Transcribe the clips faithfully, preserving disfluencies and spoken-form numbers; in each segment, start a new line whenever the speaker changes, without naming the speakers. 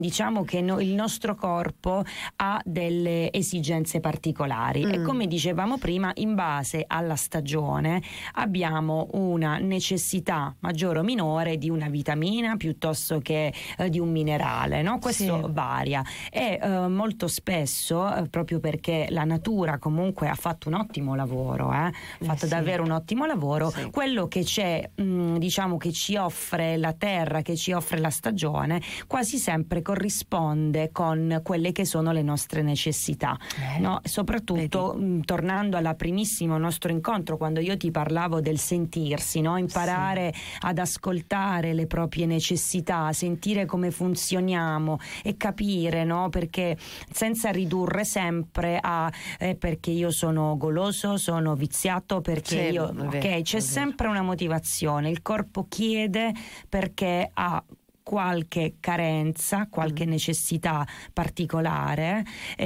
diciamo che no, il nostro corpo ha delle esigenze particolari mm. e come dicevamo prima, in base alla stagione abbiamo una necessità maggiore o minore di una vitamina piuttosto che eh, di un minerale, no? Questo sì. varia e eh, molto spesso eh, proprio perché la natura comunque ha fatto un ottimo lavoro, eh? ha fatto eh sì. davvero un ottimo lavoro, sì. quello che c'è mh, diciamo che ci offre la terra, che ci offre la stagione, quasi sempre corrisponde con quelle che sono le nostre necessità, eh, no? Soprattutto mh, tornando alla primissimo nostro incontro, quando io ti parlavo del sentirsi, no? Imparare sì. ad ascoltare le proprie necessità, sentire come funzioniamo e capire, no? Perché senza ridurre sempre a eh, perché io sono goloso, sono viziato, perché sì, io ok, c'è sempre una motivazione, il corpo chiede perché ha qualche carenza, qualche mm. necessità particolare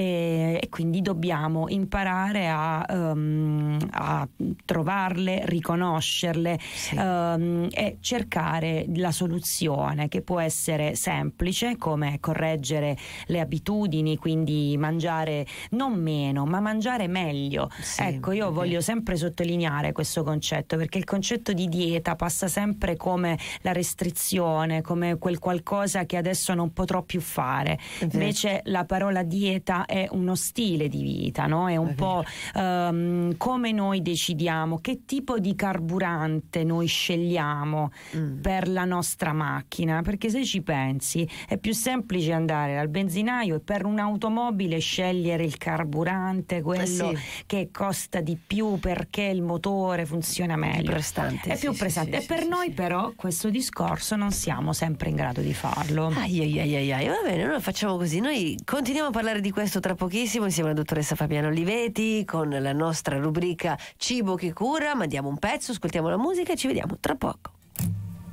e, e quindi dobbiamo imparare a, um, a trovarle, riconoscerle sì. um, e cercare la soluzione, che può essere semplice come correggere le abitudini, quindi mangiare non meno ma mangiare meglio. Sì, ecco, io okay. voglio sempre sottolineare questo concetto, perché il concetto di dieta passa sempre come la restrizione, come quel qualcosa che adesso non potrò più fare. Invece la parola dieta è uno stile di vita, no? È un è po' um, come noi decidiamo che tipo di carburante noi scegliamo mm. per la nostra macchina, perché se ci pensi è più semplice andare al benzinaio e per un'automobile scegliere il carburante, quello eh sì. che costa di più perché il motore funziona meglio, più prestante, è più sì, prestante sì, e per sì, noi sì. però questo discorso non siamo sempre in grado di farlo.
Ai ai ai ai ai. Va bene, noi facciamo così, noi continuiamo a parlare di questo tra pochissimo insieme alla dottoressa Fabiana Oliveti con la nostra rubrica Cibo che cura, mandiamo un pezzo, ascoltiamo la musica e ci vediamo tra poco.